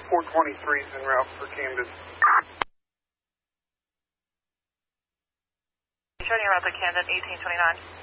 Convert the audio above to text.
423 is en route for Camden. Shutting route to Camden, 1829.